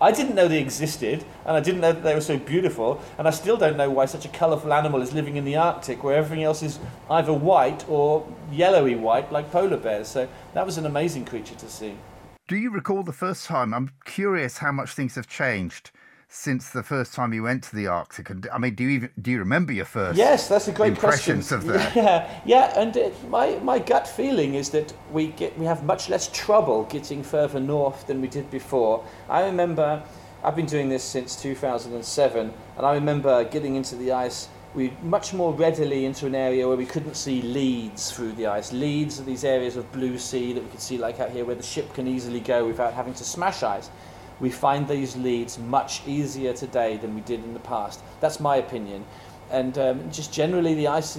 I didn't know they existed, and I didn't know that they were so beautiful, and I still don't know why such a colourful animal is living in the Arctic, where everything else is either white or yellowy white, like polar bears. So that was an amazing creature to see. Do you recall the first time? I'm curious how much things have changed since the first time you went to the Arctic. And I mean, do you remember your first? Yes, that's a great impressions question. of that? Yeah, and my gut feeling is that we have much less trouble getting further north than we did before. I remember, I've been doing this since 2007, and I remember getting into the ice. We much more readily into an area where we couldn't see leads through the ice. Leads are these areas of blue sea that we could see, like out here, where the ship can easily go without having to smash ice. We find these leads much easier today than we did in the past. That's my opinion. And just generally the ice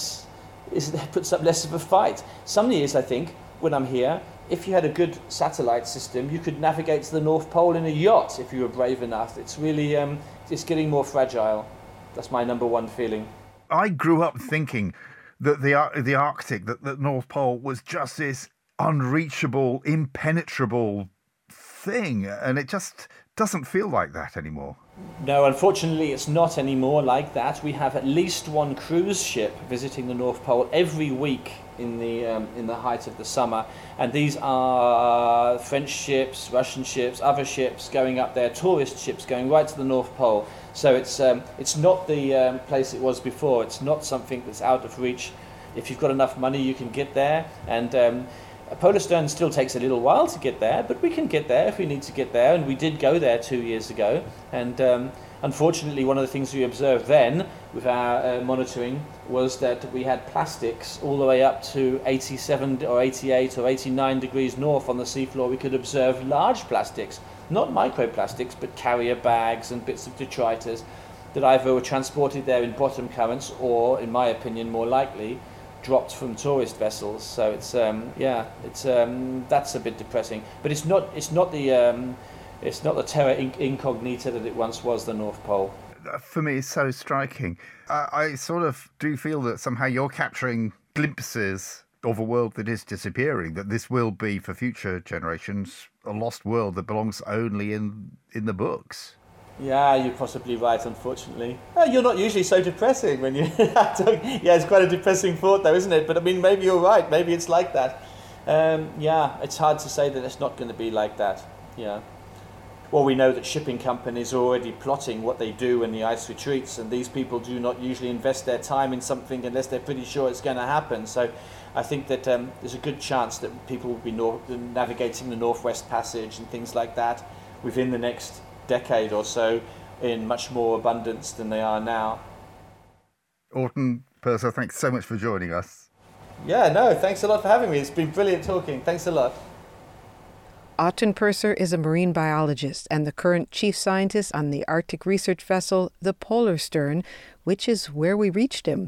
puts up less of a fight. Some years, I think, when I'm here, if you had a good satellite system, you could navigate to the North Pole in a yacht if you were brave enough. It's really, it's getting more fragile. That's my number one feeling. I grew up thinking that the Arctic, that the North Pole was just this unreachable, impenetrable thing, and it just doesn't feel like that anymore. No, unfortunately it's not anymore like that. We have at least one cruise ship visiting the North Pole every week in the height of the summer, and these are French ships, Russian ships, other ships going up there, tourist ships going right to the North Pole. So it's not the place it was before. It's not something that's out of reach. If you've got enough money, you can get there, and Polarstern still takes a little while to get there, but we can get there if we need to get there, and we did go there 2 years ago. And unfortunately, one of the things we observed then with our monitoring was that we had plastics all the way up to 87 or 88 or 89 degrees north on the seafloor. We could observe large plastics, not microplastics, but carrier bags and bits of detritus that either were transported there in bottom currents or, in my opinion, more likely, dropped from tourist vessels. So it's that's a bit depressing. But it's not the terra incognita that it once was, the North Pole. For me, it's so striking. I sort of do feel that somehow you're capturing glimpses of a world that is disappearing, that this will be, for future generations, a lost world that belongs only in the books. Yeah, you're possibly right, unfortunately. You're not usually so depressing when you talk. Yeah, it's quite a depressing thought though, isn't it? But I mean, maybe you're right. Maybe it's like that. Yeah, it's hard to say that it's not going to be like that. Yeah. Well, we know that shipping companies are already plotting what they do when the ice retreats, and these people do not usually invest their time in something unless they're pretty sure it's going to happen. So I think that there's a good chance that people will be navigating the Northwest Passage and things like that within the next decade or so in much more abundance than they are now. Orton Purser, thanks so much for joining us. Yeah, no, thanks a lot for having me. It's been brilliant talking. Thanks a lot. Orton Purser is a marine biologist and the current chief scientist on the Arctic research vessel, the Polarstern, which is where we reached him.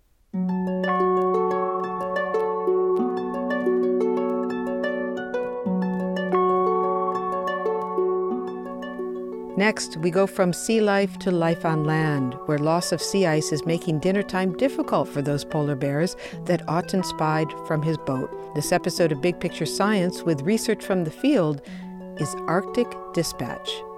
Next, we go from sea life to life on land, where loss of sea ice is making dinner time difficult for those polar bears that Orton spied from his boat. This episode of Big Picture Science, with research from the field, is Arctic Dispatch.